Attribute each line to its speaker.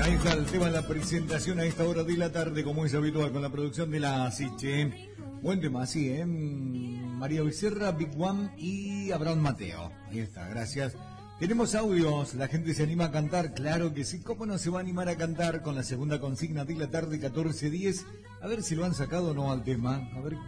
Speaker 1: Ahí está el tema de la presentación a esta hora de la tarde, como es habitual, con la producción de la Siche. Buen tema, sí, María Becerra, Big One y Abraham Mateo. Ahí está, gracias. Tenemos audios, la gente se anima a cantar, claro que sí. ¿Cómo no se va a animar a cantar con la segunda consigna de la tarde, 14:10? A ver si lo han sacado o no al tema. A ver.